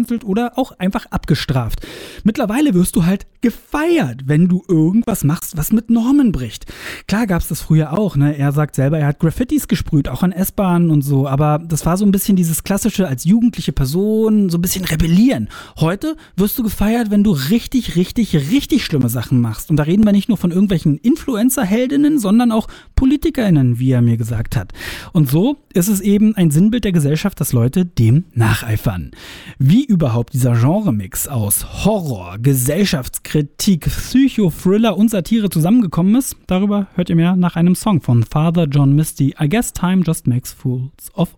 gecancelt oder auch einfach abgestraft. Mittlerweile wirst du halt gefeiert, wenn du irgendwas machst, was mit Normen bricht. Klar gab es das früher auch, ne? Er sagt selber, er hat Graffitis gesprüht, auch an S-Bahnen und so, aber das war so ein bisschen dieses klassische als jugendliche Person, so ein bisschen rebellieren. Heute wirst du gefeiert, wenn du richtig, richtig, richtig schlimme Sachen machst. Und da reden wir nicht nur von irgendwelchen Influencer-Heldinnen, sondern auch PolitikerInnen, wie er mir gesagt hat. Und so ist es eben ein Sinnbild der Gesellschaft, dass Leute dem nacheifern. Wie überhaupt dieser Genremix aus Horror, Gesellschaftskritik, Psychothriller und Satire zusammengekommen ist, darüber hört ihr mehr nach einem Song von Father John Misty, I Guess Time Just Makes Fools of